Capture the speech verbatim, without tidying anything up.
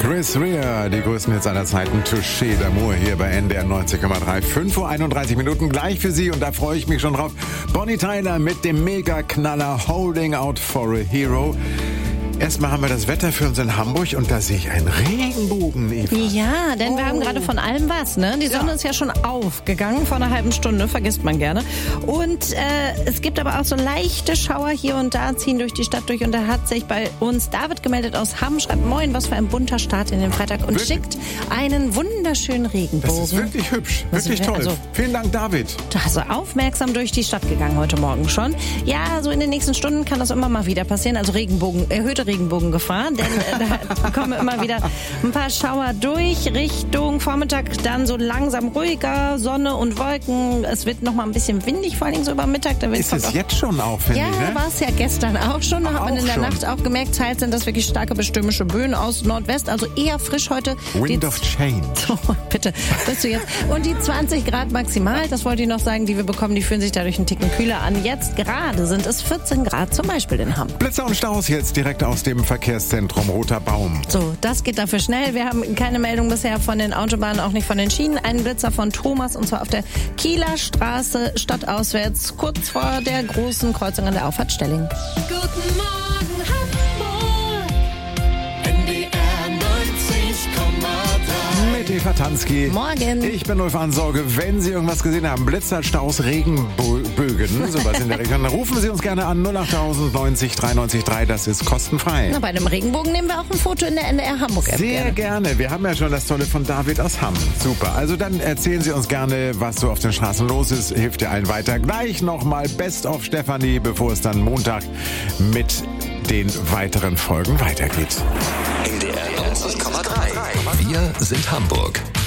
Chris Rea, die größten Hits aller Zeiten, Touché d'amour hier bei N D R neunzig Komma drei. fünf Uhr einunddreißig Minuten gleich für Sie und da freue ich mich schon drauf. Bonnie Tyler mit dem Mega-Knaller Holding Out for a Hero. Erstmal haben wir das Wetter für uns in Hamburg und da sehe ich einen Regenbogen, Eva. Ja, denn oh. wir haben gerade von allem was, ne? Die Sonne ja. ist ja schon aufgegangen vor einer halben Stunde, vergisst man gerne. Und äh, es gibt aber auch so leichte Schauer hier und da, ziehen durch die Stadt durch. Und da hat sich bei uns David gemeldet aus Hamm, schreibt: Moin, was für ein bunter Start in den Freitag. Und wirklich? Schickt einen wunderschönen Regenbogen. Das ist wirklich hübsch, wirklich also, toll. Also, Vielen Dank, David. Also aufmerksam durch die Stadt gegangen heute Morgen schon. Ja, so in den nächsten Stunden kann das immer mal wieder passieren. Also Regenbogen, erhöhte Regenbogengefahr, denn äh, da kommen immer wieder ein paar Schauer durch. Richtung Vormittag dann so langsam ruhiger, Sonne und Wolken. Es wird noch mal ein bisschen windig, vor allem so über Mittag. Da ist es jetzt schon auch, finde ja, ich, ne? Ja, war es ja gestern auch schon. Da hat man in der schon. Nacht auch gemerkt, teils sind das wirklich starke bestürmische Böen aus Nordwest. Also eher frisch heute. Wind die of Change. So, bitte, bist du jetzt. Und die zwanzig Grad maximal, das wollte ich noch sagen, die wir bekommen, die fühlen sich dadurch einen Ticken kühler an. Jetzt gerade sind es vierzehn Grad, zum Beispiel in Hamm. Blitzer und Staus jetzt direkt aus dem Verkehrszentrum Roter Baum. So, das geht dafür schnell. Wir haben keine Meldung bisher von den Autobahnen, auch nicht von den Schienen. Einen Blitzer von Thomas, und zwar auf der Kieler Straße, stadtauswärts, kurz vor der großen Kreuzung an der Auffahrt Stelling. Guten Morgen, Hamburg. N D R neunzig Komma drei. Mit Eva Tansky. Morgen. Ich bin Ulf Ansorge. Wenn Sie irgendwas gesehen haben, Blitzer, Staus, Regenbögen, sowas in der Region, dann rufen Sie uns gerne an null achttausend neunzig dreiundneunzig drei. Das ist kostenfrei. Na, bei einem Regenbogen nehmen wir auch ein Foto in der N D R Hamburg-App. Sehr gerne. gerne. Wir haben ja schon das Tolle von David aus Hamm. Super. Also dann erzählen Sie uns gerne, was so auf den Straßen los ist. Hilft dir allen weiter. Gleich nochmal Best of Stefanie, bevor es dann Montag mit den weiteren Folgen weitergeht. N D R neunzig Komma drei. Wir sind Hamburg.